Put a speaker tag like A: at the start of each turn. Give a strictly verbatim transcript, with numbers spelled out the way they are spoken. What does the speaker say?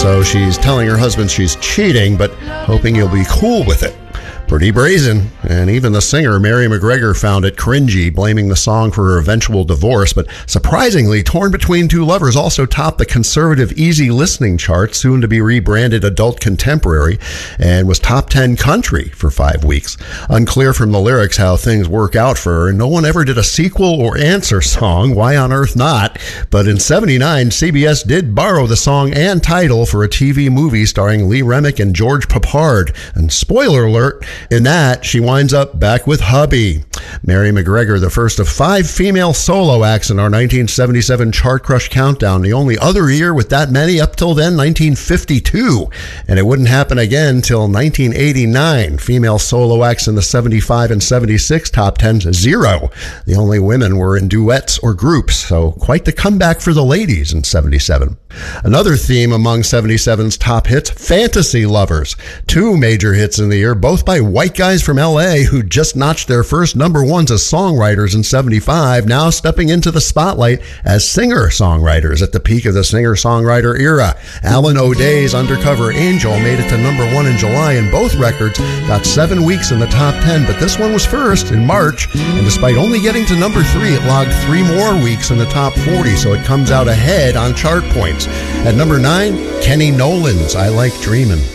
A: So she's telling her husband she's cheating, but hoping he'll be cool with it. Pretty brazen, and even the singer Mary McGregor found it cringy, blaming the song for her eventual divorce. But surprisingly, Torn Between Two Lovers also topped the conservative easy listening chart, soon to be rebranded adult contemporary, and was top ten country for five weeks. Unclear from the lyrics how things work out for her, and no one ever did a sequel or answer song. Why on earth not? But in seventy-nine, C B S did borrow the song and title for a T V movie starring Lee Remick and George Peppard. And spoiler alert, in that, she winds up back with hubby. Mary McGregor, the first of five female solo acts in our nineteen seventy-seven Chart Crush Countdown. The only other year with that many up till then, nineteen fifty-two. And it wouldn't happen again till nineteen eighty-nine. Female solo acts in the seventy-five and seventy-six top tens, zero. The only women were in duets or groups, so quite the comeback for the ladies in seventy-seven. Another theme among seventy-seven's top hits, fantasy lovers. Two major hits in the year, both by white guys from L A who just notched their first number ones as songwriters in seventy-five, now stepping into the spotlight as singer-songwriters at the peak of the singer-songwriter era. Alan O'Day's Undercover Angel made it to number one in July, and both records got seven weeks in the top ten, but this one was first in March, and despite only getting to number three, it logged three more weeks in the top forty, so it comes out ahead on chart points. At number nine, Kenny Nolan's I Like Dreamin'.